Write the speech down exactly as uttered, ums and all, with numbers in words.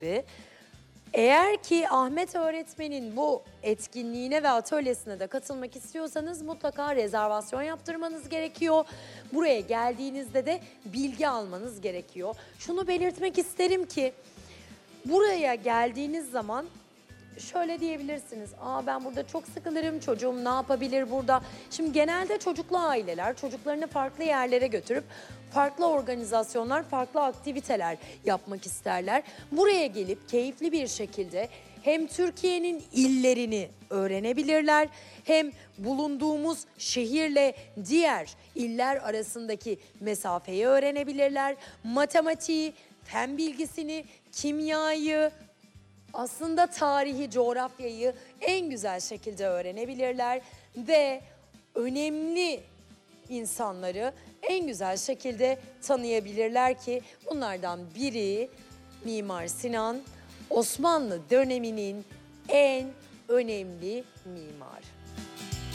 gibi. Eğer ki Ahmet öğretmenin bu etkinliğine ve atölyesine de katılmak istiyorsanız mutlaka rezervasyon yaptırmanız gerekiyor. Buraya geldiğinizde de bilgi almanız gerekiyor. Şunu belirtmek isterim ki buraya geldiğiniz zaman şöyle diyebilirsiniz. Aa, ben burada çok sıkılırım, çocuğum ne yapabilir burada? Şimdi genelde çocuklu aileler çocuklarını farklı yerlere götürüp farklı organizasyonlar, farklı aktiviteler yapmak isterler. Buraya gelip keyifli bir şekilde hem Türkiye'nin illerini öğrenebilirler, hem bulunduğumuz şehirle diğer iller arasındaki mesafeyi öğrenebilirler. Matematiği, fen bilgisini, kimyayı, aslında tarihi, coğrafyayı en güzel şekilde öğrenebilirler ve önemli insanları en güzel şekilde tanıyabilirler ki bunlardan biri Mimar Sinan, Osmanlı döneminin en önemli mimarı.